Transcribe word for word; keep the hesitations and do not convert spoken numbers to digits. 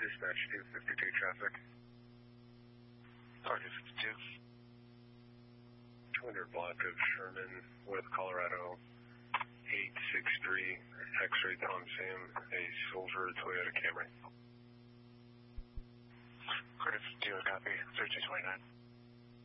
dispatch two fifty-two traffic. Target fifty-two. two hundred block of Sherman with Colorado eight six three, X-ray Tom Sam, a Soldier Toyota Camry. Target fifty-two, copy, thirty-two twenty-nine.